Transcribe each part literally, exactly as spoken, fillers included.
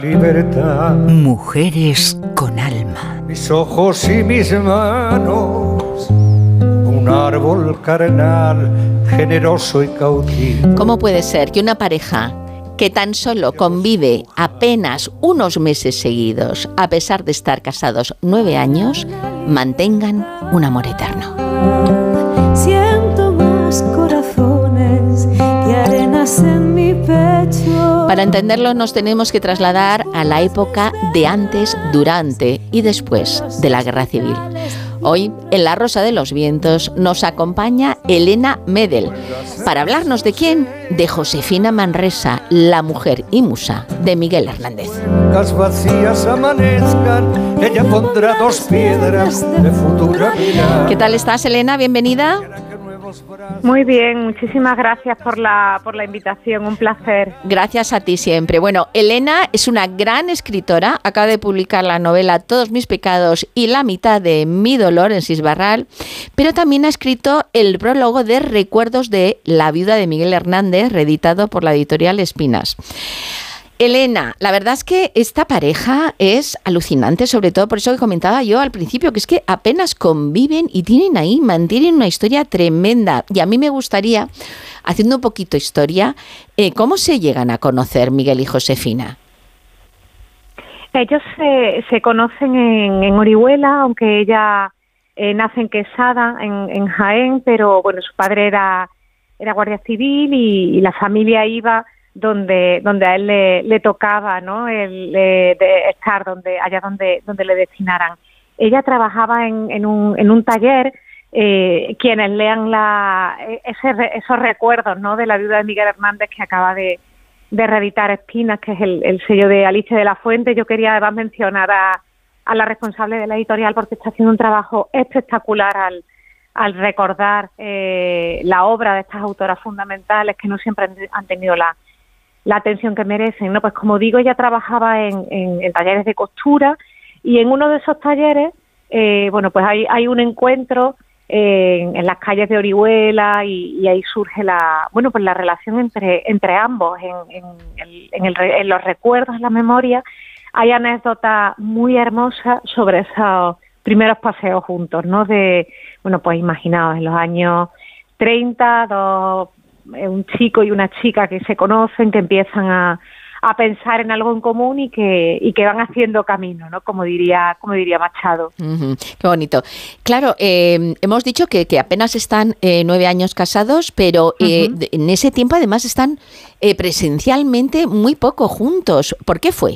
Libertad. Mujeres con alma. Mis ojos y mis manos, un árbol carnal, generoso y cautivo. ¿Cómo puede ser que una pareja que tan solo convive apenas unos meses seguidos, a pesar de estar casados nueve años, mantengan un amor eterno? Siento más corazones que arenas en mi pecho. Para entenderlo nos tenemos que trasladar a la época de antes, durante y después de la Guerra Civil. Hoy, en La Rosa de los Vientos, nos acompaña Elena Medel. ¿Para hablarnos de quién? De Josefina Manresa, la mujer y musa de Miguel Hernández. Las vacías amanezcan, ella pondrá dos piedras de futura vida. ¿Qué tal estás, Elena? Bienvenida. Muy bien, muchísimas gracias por la, por la invitación, un placer. Gracias a ti siempre. Bueno, Elena es una gran escritora, acaba de publicar la novela Todos mis pecados y la mitad de mi dolor en Sisbarral, pero también ha escrito el prólogo de Recuerdos de la viuda de Miguel Hernández, reeditado por la editorial Espinas. Elena, la verdad es que esta pareja es alucinante, sobre todo por eso que comentaba yo al principio, que es que apenas conviven y tienen ahí, mantienen una historia tremenda. Y a mí me gustaría, haciendo un poquito historia, eh, ¿cómo se llegan a conocer Miguel y Josefina? Ellos se, se conocen en, en Orihuela, aunque ella eh, nace en Quesada, en, en Jaén, pero bueno, su padre era, era guardia civil y, y la familia iba donde donde a él le, le tocaba, ¿no? El, eh, de estar donde allá donde donde le destinaran. Ella trabajaba en, en un en un taller. Eh, quienes lean la ese, esos recuerdos, ¿no?, de la viuda de Miguel Hernández, que acaba de, de reeditar Espinas, que es el, el sello de Alicia de la Fuente. Yo quería además mencionar a, a la responsable de la editorial, porque está haciendo un trabajo espectacular al al recordar eh, la obra de estas autoras fundamentales que no siempre han, han tenido la la atención que merecen, ¿no? Pues como digo, ella trabajaba en, en, en talleres de costura, y en uno de esos talleres, eh, bueno, pues hay, hay un encuentro eh, en, en las calles de Orihuela, y, y ahí surge la, bueno, pues la relación entre entre ambos, en, en, el, en, el, en los recuerdos, en la memoria. Hay anécdotas muy hermosas sobre esos primeros paseos juntos, ¿no? De, bueno, pues imaginaos, en los años treinta, dos un chico y una chica que se conocen, que empiezan a, a pensar en algo en común y que y que van haciendo camino, ¿no? Como diría como diría Machado. Uh-huh. Qué bonito. Claro, eh, hemos dicho que, que apenas están eh, nueve años casados, pero eh, uh-huh. en ese tiempo además están eh, presencialmente muy poco juntos. ¿Por qué fue?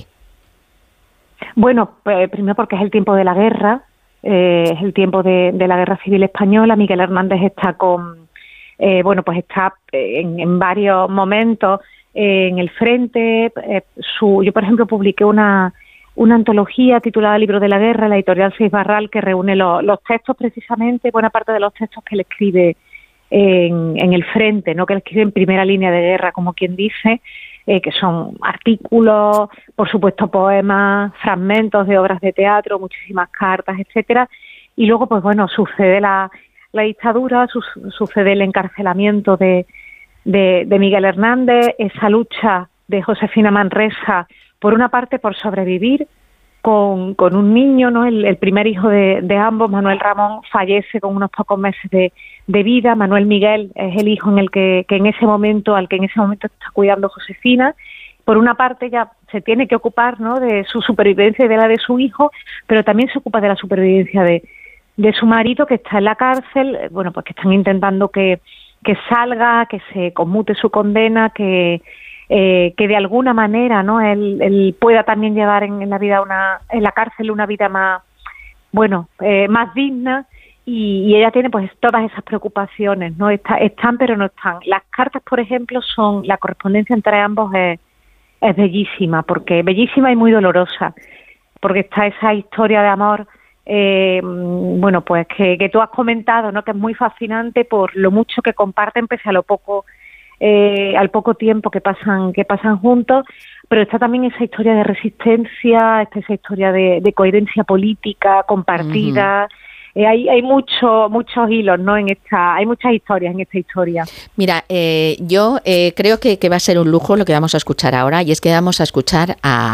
Bueno, pues, primero porque es el tiempo de la guerra, eh, es el tiempo de, de la Guerra Civil Española. Miguel Hernández está con Eh, bueno, pues está en, en varios momentos eh, en el frente. Eh, su, yo, por ejemplo, publiqué una, una antología titulada Libros de la Guerra, la editorial Sisbarral, que reúne lo, los textos, precisamente, buena parte de los textos que él escribe en, en el frente, ¿no?, que él escribe en primera línea de guerra, como quien dice, eh, que son artículos, por supuesto poemas, fragmentos de obras de teatro, muchísimas cartas, etcétera. Y luego, pues bueno, sucede la la dictadura, su, sucede el encarcelamiento de, de, de Miguel Hernández, esa lucha de Josefina Manresa, por una parte por sobrevivir con, con un niño, ¿no? El, el primer hijo de, de ambos, Manuel Ramón, fallece con unos pocos meses de, de vida. Manuel Miguel es el hijo en el que, que en ese momento, al que en ese momento está cuidando Josefina. Por una parte ya se tiene que ocupar, ¿no?, de su supervivencia y de la de su hijo, pero también se ocupa de la supervivencia de de su marido, que está en la cárcel. Bueno, pues que están intentando que, que salga, que se conmute su condena, que eh, que de alguna manera, ¿no?, él, él pueda también llevar en, en la vida una en la cárcel una vida más, bueno, eh, más digna. Y, y ella tiene pues todas esas preocupaciones, ¿no? Está, están pero no están. Las cartas, por ejemplo, son, la correspondencia entre ambos es, es bellísima, porque bellísima y muy dolorosa, porque está esa historia de amor, Eh, bueno, pues que, que tú has comentado, ¿no?, que es muy fascinante por lo mucho que comparten, pese a lo poco, eh, al poco tiempo que pasan que pasan juntos. Pero está también esa historia de resistencia, está esa historia de, de coherencia política compartida. Uh-huh. Eh, hay hay mucho, muchos hilos, ¿no?, en esta, hay muchas historias en esta historia. Mira, eh, yo eh, creo que, que va a ser un lujo lo que vamos a escuchar ahora, y es que vamos a escuchar a